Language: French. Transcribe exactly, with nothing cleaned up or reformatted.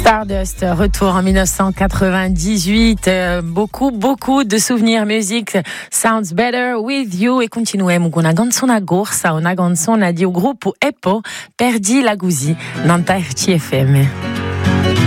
Stardust, retour en dix-neuf cent quatre-vingt-dix-huit. Euh, beaucoup, beaucoup de souvenirs musique. Sounds Better With You. E continuiamo con una canzone corsa, una canzone di un gruppo Eppo, Perdi la Gousi, dans R T F M.